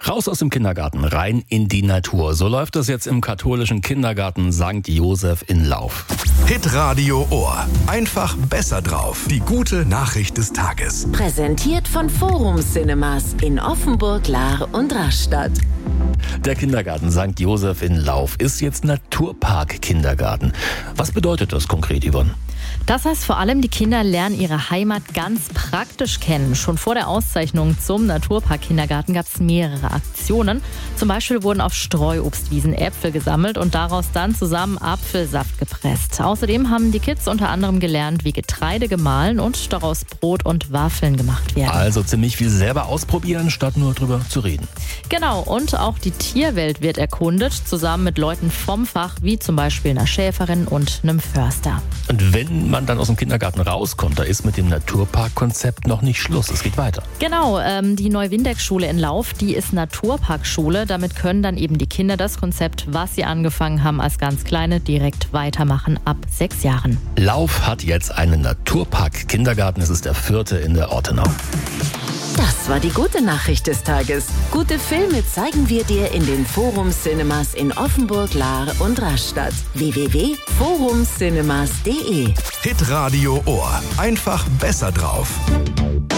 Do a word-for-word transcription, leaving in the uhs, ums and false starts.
Raus aus dem Kindergarten, rein in die Natur. So läuft das jetzt im katholischen Kindergarten Sankt Joseph in Lauf. Hitradio Ohr. Einfach besser drauf. Die gute Nachricht des Tages. Präsentiert von Forum Cinemas in Offenburg, Lahr und Rastatt. Der Kindergarten Sankt Joseph in Lauf ist jetzt Naturpark-Kindergarten. Was bedeutet das konkret, Yvonne? Das heißt vor allem, die Kinder lernen ihre Heimat ganz praktisch kennen. Schon vor der Auszeichnung zum Naturpark-Kindergarten gab es mehrere Aktionen. Zum Beispiel wurden auf Streuobstwiesen Äpfel gesammelt und daraus dann zusammen Apfelsaft gepresst. Außerdem haben die Kids unter anderem gelernt, wie Getreide gemahlen und daraus Brot und Waffeln gemacht werden. Also ziemlich viel selber ausprobieren, statt nur drüber zu reden. Genau, und auch die Tierwelt wird erkundet, zusammen mit Leuten vom Fach, wie zum Beispiel einer Schäferin und einem Förster. Und wenn man dann aus dem Kindergarten rauskommt, da ist mit dem Naturparkkonzept noch nicht Schluss. Es geht weiter. Genau, ähm, die Neuwindeck-Schule in Lauf, die ist Naturparkschule. Damit können dann eben die Kinder das Konzept, was sie angefangen haben als ganz Kleine, direkt weitermachen ab sechs Jahren. Lauf hat jetzt einen Naturpark-Kindergarten. Es ist der vierte in der Ortenau. Das war die gute Nachricht des Tages. Gute Filme zeigen wir dir in den Forum Cinemas in Offenburg, Lahr und Rastatt. w w w punkt forum cinemas punkt d e Hitradio Ohr. Einfach besser drauf.